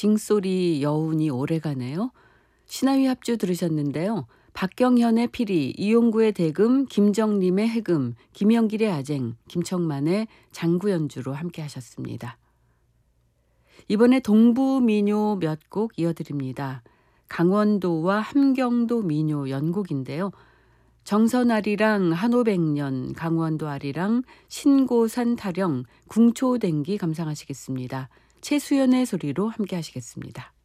징소리 여운이 오래가네요. 신하위 합주 들으셨는데요. 박경현의 피리, 이용구의 대금, 김정림의 해금, 김영길의 아쟁, 김청만의 장구 연주로 함께 하셨습니다. 이번에 동부민요 몇 곡 이어드립니다. 강원도와 함경도 민요 연곡인데요. 정선아리랑 한오백년, 강원도 아리랑, 신고산 타령, 궁초댕기 감상하시겠습니다. 최수연의 소리로 함께 하시겠습니다.